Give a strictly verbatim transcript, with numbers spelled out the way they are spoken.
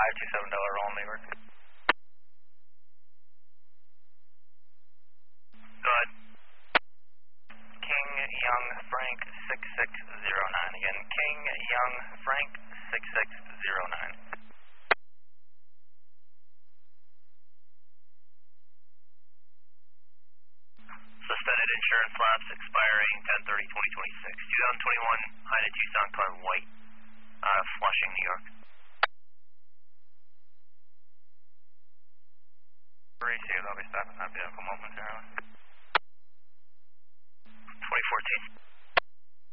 five two seven Delaware Roll, New York. Go ahead. King Young Frank six six zero nine again. King Young Frank six six zero nine. Suspended insurance lapse expiring ten thirty twenty twenty-six. twenty twenty-one Hyundai Tucson car white out of Flushing, New York. Received, I'll be stopping that vehicle momentarily. twenty fourteen.